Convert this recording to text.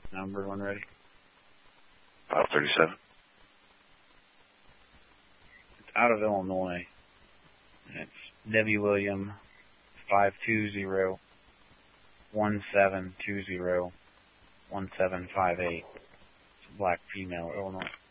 Number when ready. 537. It's out of Illinois. And it's Debbie William 520-1720-1758. It's a black female, Illinois.